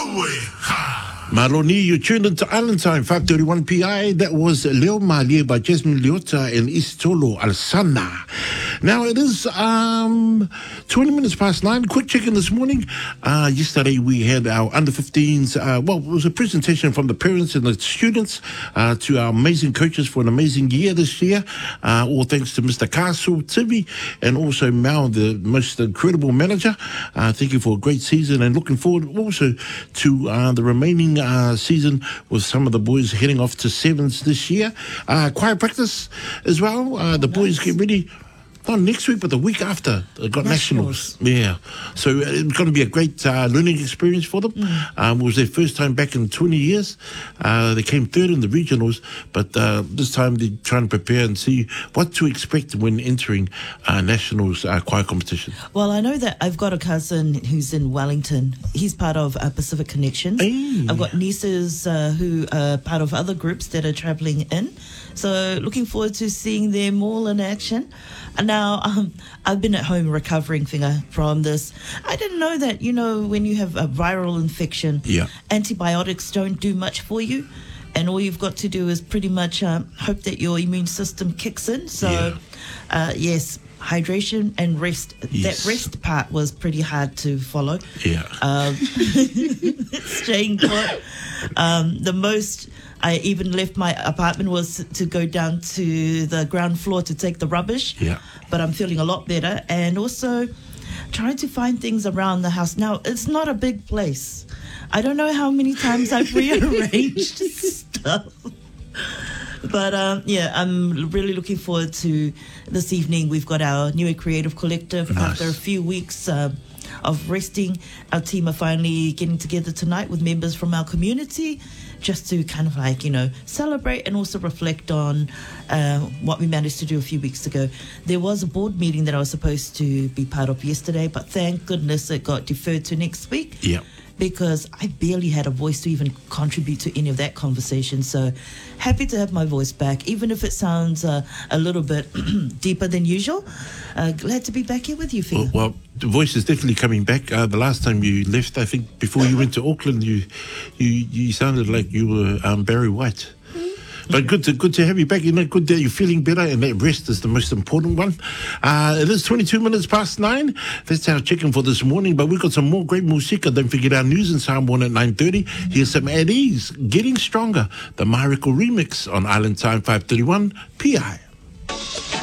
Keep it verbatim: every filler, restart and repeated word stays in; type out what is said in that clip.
Maroni, you tuned into Island Time, five thirty-one P I. That was Leo Malia by Jasmine Leota and Istolo Alsana. Now it is um, twenty minutes past nine. Quick check-in this morning. Uh, yesterday we had our under fifteens. Uh, well, it was a presentation from the parents and the students uh, to our amazing coaches for an amazing year this year. Uh, all thanks to Mister Castle, Tibi, and also Mal, the most incredible manager. Uh, thank you for a great season and looking forward also to uh, the remaining Uh, season with some of the boys heading off to sevens this year. Uh, choir practice as well. Uh, the boys Nice. get ready. Not next week, but the week after. They've got nationals. Nationals. Yeah. So uh, it's going to be a great uh, learning experience for them. Mm. Um, it was their first time back in twenty years. Uh, they came third in the regionals, but uh, this time they're trying to prepare and see what to expect when entering uh, nationals uh, choir competition. Well, I know that I've got a cousin who's in Wellington. He's part of uh, Pacific Connections. Hey. I've got nieces uh, who are part of other groups that are travelling in. So looking forward to seeing them all in action. And now um, I've been at home recovering finger from this. I didn't know that, you know, when you have a viral infection, Yeah. antibiotics don't do much for you. And all you've got to do is pretty much um, hope that your immune system kicks in. So, Yeah. uh, yes, hydration and rest. Yes. That rest part was pretty hard to follow. Yeah. Um, staying put. Um, the most I even left my apartment was to go down to the ground floor to take the rubbish. Yeah. But I'm feeling a lot better. And also trying to find things around the house. Now, it's not a big place. I don't know how many times I've rearranged stuff. But um, yeah, I'm really looking forward to this evening. We've got our new creative collective. Nice. After a few weeks uh, of resting, our team are finally getting together tonight with members from our community, just to kind of like, you know, celebrate and also reflect on uh, what we managed to do a few weeks ago. There was a board meeting that I was supposed to be part of yesterday, but thank goodness it got deferred to next week. Yeah. Because I barely had a voice to even contribute to any of that conversation. So happy to have my voice back, even if it sounds uh, a little bit deeper than usual. Uh, glad to be back here with you, Fia. Well, well, the voice is definitely coming back. Uh, the last time you left, I think, before you went to Auckland, you you, you sounded like you were um, Barry White. But good to good to have you back. You know, good that you're feeling better, and that rest is the most important one. Uh, it is twenty-two minutes past nine. That's our check-in for this morning. But we've got some more great music. Don't forget our news and sound one at nine thirty. Here's some at ease, Getting Stronger, the Mariko remix on Island Time five thirty-one P I.